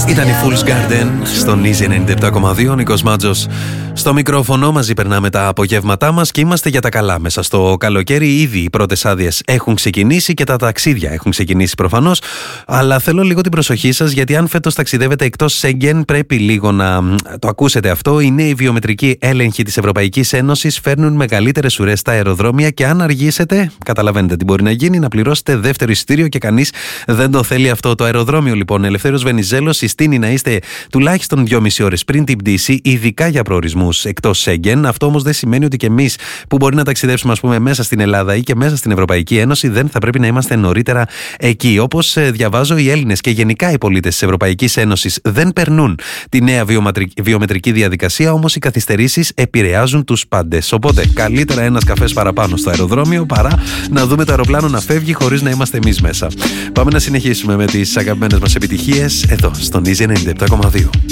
Ήταν η Fool's Garden στον Easy 97,2. Νίκος Μάτζος στο μικρόφωνο. Μαζί περνάμε τα απογεύματά μας και είμαστε για τα καλά μέσα στο καλοκαίρι. Ήδη οι πρώτες άδειες έχουν ξεκινήσει και τα ταξίδια έχουν ξεκινήσει προφανώς. Αλλά θέλω λίγο την προσοχή σας, γιατί αν φέτος ταξιδεύετε εκτός Σέγγεν, πρέπει λίγο να το ακούσετε αυτό. Οι νέοι βιομετρικοί έλεγχοι της Ευρωπαϊκής Ένωσης φέρνουν μεγαλύτερες ουρές στα αεροδρόμια και αν αργήσετε, καταλαβαίνετε τι μπορεί να γίνει, να πληρώσετε δεύτερο εισιτήριο και κανείς δεν το θέλει αυτό. Το αεροδρόμιο λοιπόν Ελευθέριος Βενιζέλος συστήνει να είστε τουλάχιστον 2,5 ώρες πριν την πτήση, ειδικά για προορισμούς εκτός Σέγγεν. Αυτό όμως δεν σημαίνει ότι και εμείς που μπορεί να ταξιδέψουμε, ας πούμε, μέσα στην Ελλάδα ή και μέσα στην Ευρωπαϊκή Ένωση, δεν θα πρέπει να είμαστε νωρίτερα εκεί. Όπως διαβάζω, οι Έλληνες και γενικά οι πολίτες της Ευρωπαϊκής Ένωσης δεν περνούν τη νέα βιομετρική διαδικασία, όμως οι καθυστερήσεις επηρεάζουν τους πάντες. Οπότε, καλύτερα ένας καφές παραπάνω στο αεροδρόμιο παρά να δούμε το αεροπλάνο να φεύγει χωρίς να είμαστε εμείς μέσα. Πάμε να συνεχίσουμε με τις αγαπημένες μας επιτυχίες εδώ στον Easy 97,2.